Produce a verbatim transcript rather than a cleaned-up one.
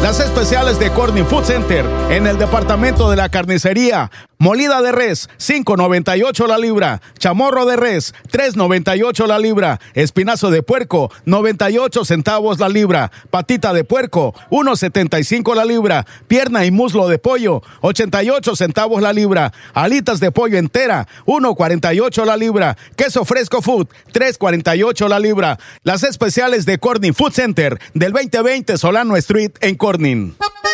Las especiales de Corning Food Center en el departamento de la carnicería. Molida de res, cinco noventa y ocho la libra. Chamorro de res, tres noventa y ocho la libra. Espinazo de puerco, noventa y ocho centavos la libra. Patita de puerco, uno setenta y cinco la libra. Pierna y muslo de pollo, ochenta y ocho centavos la libra. Alitas de pollo entera, uno cuarenta y ocho la libra. Queso fresco food, tres cuarenta y ocho la libra. Las especiales de Corning Food Center del veinte veinte Solano Street en Corning.